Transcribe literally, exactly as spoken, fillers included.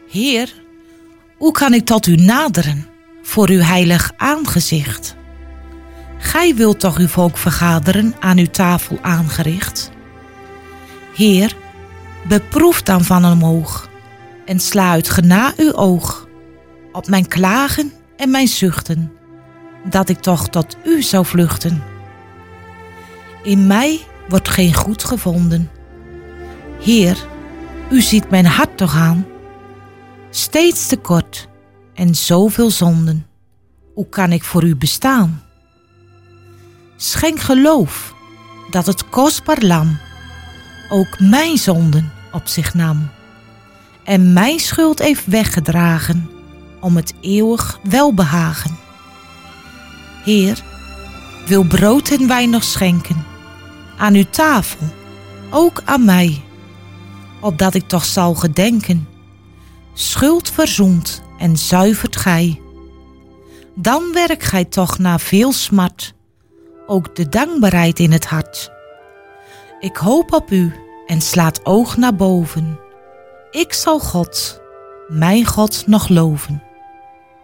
Heer, hoe kan ik tot u naderen voor uw heilig aangezicht? Gij wilt toch uw volk vergaderen aan uw tafel aangericht? Heer, beproef dan van omhoog en sla uit gena uw oog op mijn klagen en mijn zuchten, dat ik toch tot u zou vluchten. In mij wordt geen goed gevonden. Heer, u ziet mijn hart toch aan. Steeds tekort en zoveel zonden. Hoe kan ik voor u bestaan? Schenk geloof dat het kostbaar lam ook mijn zonden op zich nam en mijn schuld heeft weggedragen om het eeuwig welbehagen. Heer, wil brood en wijn nog schenken aan uw tafel, ook aan mij, opdat ik toch zal gedenken, schuld verzoend en zuivert gij. Dan werk gij toch na veel smart, ook de dankbaarheid in het hart. Ik hoop op u en slaat oog naar boven. Ik zal God, mijn God, nog loven.